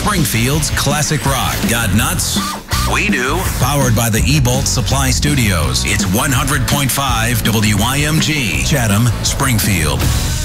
Springfield's classic rock. Got nuts? We do. Powered by the eBolt Supply Studios. It's 100.5 WIMG, Chatham, Springfield.